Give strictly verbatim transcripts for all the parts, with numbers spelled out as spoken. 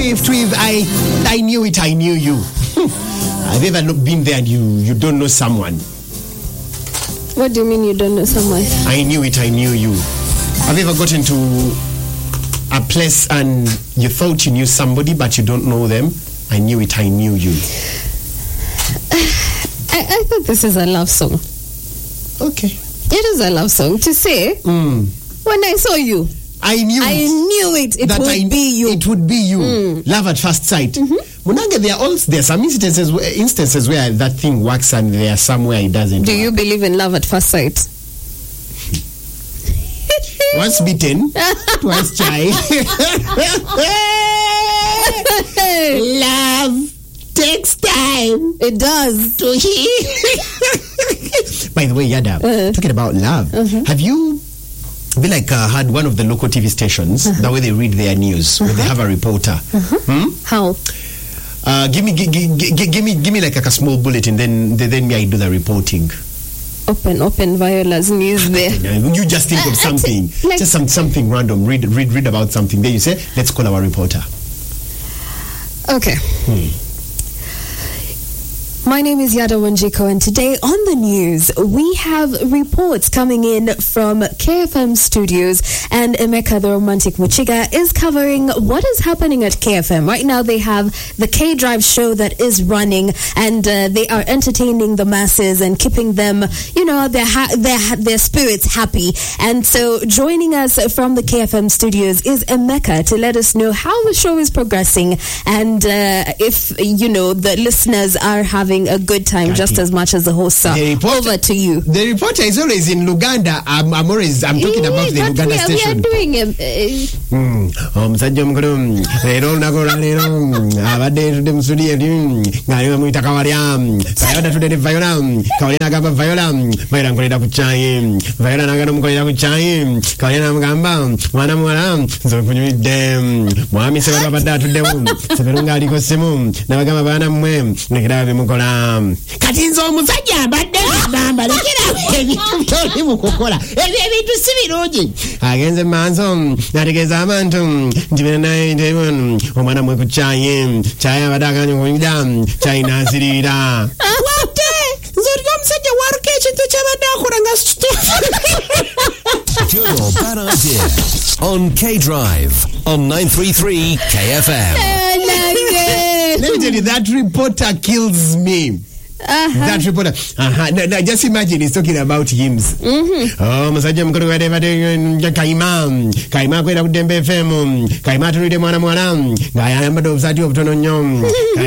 Tweef, Tweef, I, I knew it, I knew you. Have you ever been there and you, you don't know someone? What do you mean you don't know someone? I knew it, I knew you. Have you ever gotten to a place and you thought you knew somebody but you don't know them? I knew it, I knew you. I, I thought this is a love song. Okay. It is a love song to say, mm. when I saw you, I knew I it. knew it. It would I, be you. It would be you. Mm. Love at first sight. Mm-hmm. Munanga, there are also there are some instances instances where that thing works and there are somewhere it doesn't. Do work. you believe in love at first sight? Once bitten, twice shy. Love takes time. It does. To heal. By the way, Yada, uh-huh. talking about love, uh-huh. have you been like uh, had one of the local T V stations, uh-huh. the way they read their news, uh-huh. when they have a reporter? Uh-huh. Hmm? How? Uh, give me, give, give, give me, give me like a, a small bulletin. Then, then me I do the reporting. Open, open Viola's news there. You just think of something, uh, like, just some something random. Read, read, read about something. Then you say, "Let's call our reporter." Okay. Hmm. My name is Yada Wanjiko, and today on the news, we have reports coming in from K F M studios, and Emeka, the romantic Muchiga, is covering what is happening at K F M. Right now, they have the K-Drive show that is running, and uh, they are entertaining the masses and keeping them, you know, their, ha- their, their spirits happy. And so joining us from the K F M studios is Emeka to let us know how the show is progressing, and uh, if, you know, the listeners are having a good time Kati. Just as much as the hosts are. The reporter, over to you. The reporter is always in Luganda. I'm, I'm always I'm talking yeah, about the Luganda we are, station. We are doing it. Um, Sajam Grum, Rero Nagorano, Abade to them Sudium, Naima Mutakawariam, Sayada to the Violam, Kawana Gaba Violam, Vairam Korida Kuchaim, Vairan Aganum Korida Kuchaim, Kayanam Gamba, Manamuram, so when you them, Wami Sabada to them, Saverunga Simum, Nagama Mem, Nagaravi Mukola. Katinzo musajja badde bamba lekera ebintu byoli mukukola ebintu sibirugi agenze manzo nategeza abantu ndibena naye ndebon omwana mwe kuchaye chaya badaganya kunyida china asirira wate nzoryo musajja waruke ekintu kyabadde akola nga Good or bad idea on K-Drive on nine thirty-three K F M. Let me tell you, that reporter kills me. Uh-huh. That reporter. Uh-huh. No, no, just imagine he's talking about hymns. Mm-hmm. Oh, Masaja Mkuru Wade Kaima, Kaima Kweda Udembe F M, Kaima Turide Mwana Mwana, Gayamba Dovsati of Tononyom.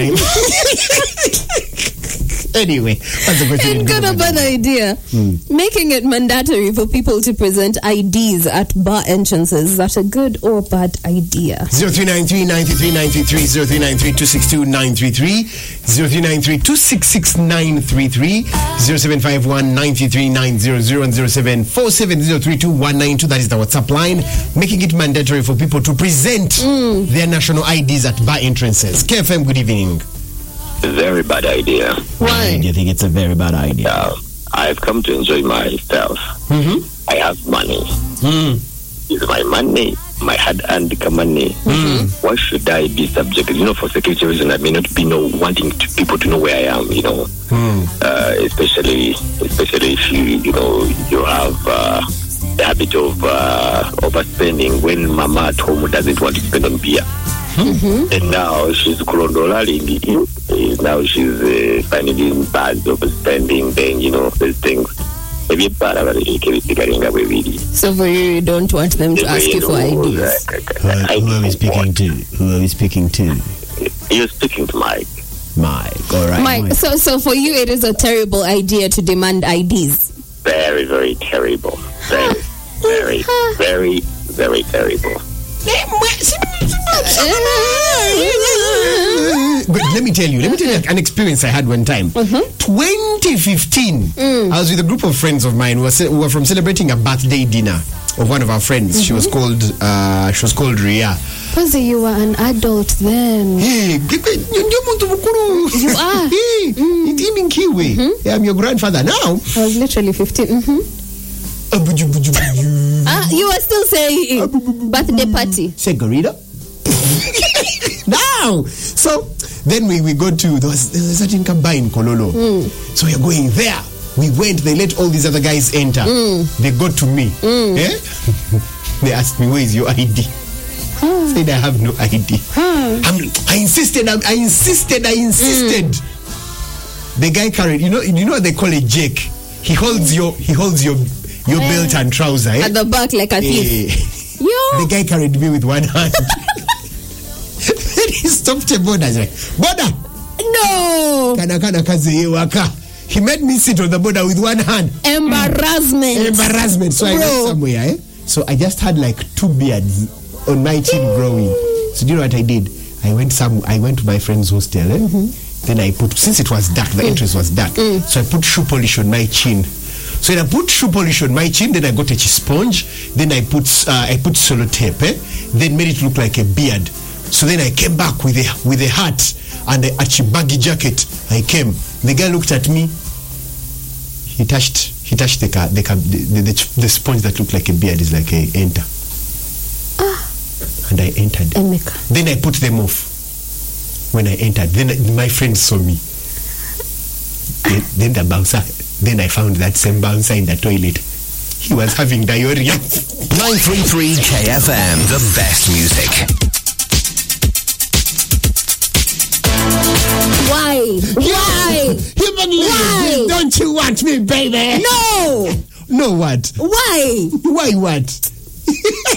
Anyway, what's the question? And good or bad idea. Mm. Making it mandatory for people to present I Ds at bar entrances. Is that a good or bad idea? zero three nine three nine three nine three three, zero three nine three two six two nine three three, zero three nine three two six six nine three three, zero seven five one nine three nine zero zero, and zero seven four seven zero three two one nine two. That is the WhatsApp line. Making it mandatory for people to present mm. their national I Ds at bar entrances. K F M, good evening. Very bad idea. Why do you think it's a very bad idea? Uh, I've come to enjoy myself. Mm-hmm. I have money. Mm. It's my money, my hard-earned money. Mm. Why should I be subjected? You know, for security reasons, I may not be know, wanting to, people to know where I am. You know, mm. uh, especially especially if you you know you have uh, the habit of uh, overspending when Mama at home doesn't want to spend on beer. Mm-hmm. And now she's chronologically, uh, now she's uh, finding bad of spending, then, you know, these things. So for you, you don't want them to ask you for I Ds? Uh, who are we speaking to? Who are we speaking to? You're speaking to Mike. Mike, all right. Mike, Mike. So, so for you, it is a terrible idea to demand I Ds? Very, very terrible. Very, very, very, very terrible. But let me tell you, let me tell you an experience I had one time. Mm-hmm. twenty fifteen, mm. I was with a group of friends of mine who were, who were from celebrating a birthday dinner of one of our friends. Mm-hmm. She was called, uh, she was called Ria. Because you were an adult then. Hey, you are. Hey, mm. it's in Kiwi. Mm-hmm. I'm your grandfather now. I was literally fifteen. Mm-hmm. Ah, you are still saying birthday party. Segarita? Nah. wow. So then we, we go to, there was, there was a certain Kamba in Kololo. Mm. So we are going there. We went, they let all these other guys enter. Mm. They got to me. Mm. Eh? They asked me, where is your I D? Hmm. Said, I have no I D. Hmm. I'm, I insisted, I, I insisted, I insisted. Mm. The guy carried, you know, you know what they call a jack? He holds your, he holds your, your uh, belt and trouser. Eh? At the back like a thief. Eh. The guy carried me with one hand. Then he stopped a border. He's like, border! No! Kana kana kazi waka. He made me sit on the border with one hand. Embarrassment. Mm. Embarrassment. So Bro. I went somewhere, eh? So I just had like two beards on my chin growing. So do you know what I did? I went some. I went to my friend's hostel. Eh? Mm-hmm. Then I put, since it was dark, the mm. entrance was dark. Mm. So I put shoe polish on my chin. So when I put shoe polish on my chin, then I got a sponge. Then I put uh, I put sellotape. Eh? Then made it look like a beard. So then I came back with a with a hat and a achibagi jacket. I came. The guy looked at me. He touched. He touched the car. The, the, the, the sponge that looked like a beard is like a enter. Ah. And I entered. Emeka. Then I put them off. When I entered, then my friends saw me. Then, then the bouncer. Then I found that same bouncer in the toilet. He was having diarrhea. nine three three K F M, the best music. Why? Why? Human Why? Don't you want me, baby? No. No what? Why? Why what?